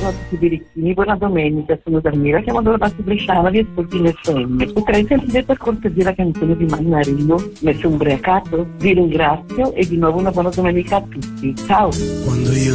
buongiorno a tutti i birichini, buona domenica, sono Dalmira, chiamo dalla Bassa Bresciana di Sportino FM. Potrei sentire per cortesia la canzone di Mannarino, Messo Ubriacato? Vi ringrazio e di nuovo una buona domenica a tutti. Ciao! Quando io